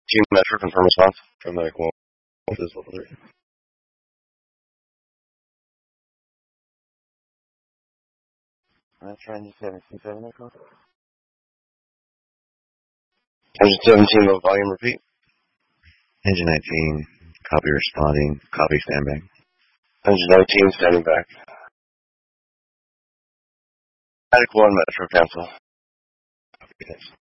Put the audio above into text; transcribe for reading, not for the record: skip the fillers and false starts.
Team Metro, confirm response. Paramedic 1, this is level 3. Engine 17, Echo. Engine 17, low volume, repeat. Engine 19, copy responding, copy standby. Engine 19, standing back. Paramedic 1, Metro, cancel. Copy, thanks.